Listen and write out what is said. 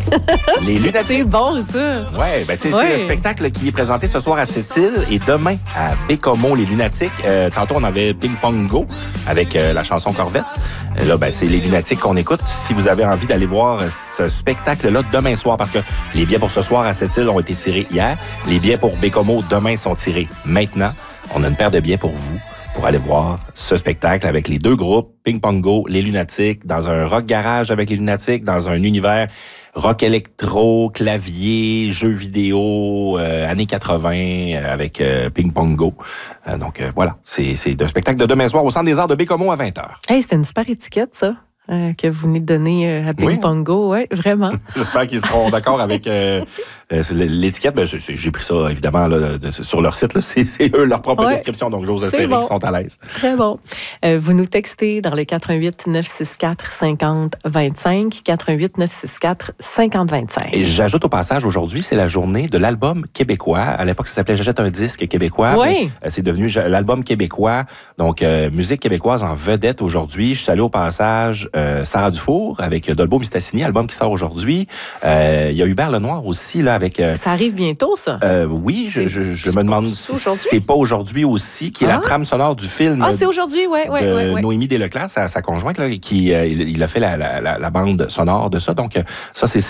Les Lunatiques. C'est bon, ça. Ouais, ben c'est le spectacle qui est présenté ce soir à Sept-Îles et demain à Bécomo, les Lunatiques. Tantôt, on avait Ping Pong Go avec la chanson Corvette. Là, ben c'est les Lunatiques qu'on écoute. Si vous avez envie d'aller voir ce spectacle-là demain soir, parce que les billets pour ce soir à Sept-Îles ont été tirés hier. Les billets pour Bécomo demain sont tirés maintenant. On a une paire de billets pour vous, pour aller voir ce spectacle avec les deux groupes, Ping Pong Go, les Lunatiques, dans un rock garage avec les Lunatiques, dans un univers rock électro, clavier, jeux vidéo, années 80 avec Ping Pong Go. Donc voilà, c'est un spectacle de demain soir au Centre des Arts de Bécomo à 20h. Hey, c'était une super étiquette, ça. Que vous venez de donner à Ping Pong Go, oui, vraiment. J'espère qu'ils seront d'accord avec l'étiquette. Ben, j'ai pris ça, évidemment, là, sur leur site. Là. C'est eux, leur propre description, donc j'ose espérer qu'ils sont à l'aise. Très bon. Vous nous textez dans le 418-964-5025, 418-964-5025. Et j'ajoute au passage, aujourd'hui, c'est la journée de l'album québécois. À l'époque, ça s'appelait J'achète un disque québécois. Oui. C'est devenu l'album québécois. Donc, musique québécoise en vedette aujourd'hui. Je salue au passage Sarah Dufour avec Dolbo Mistassini, album qui sort aujourd'hui. Il y a Hubert Lenoir aussi, là, avec... ça arrive bientôt, ça? Oui, je me demande si c'est pas aujourd'hui aussi, qui est la trame sonore du film. Ah, c'est aujourd'hui, oui. Noémie Desleclerc, sa conjointe, là, qui il a fait la bande sonore de ça. Donc, ça, c'est